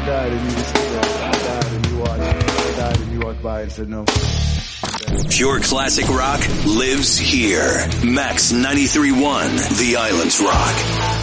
died and you just died and you watched. I died and you walked by and said no. Pure classic rock lives here. Max 93.1, The Islands Rock.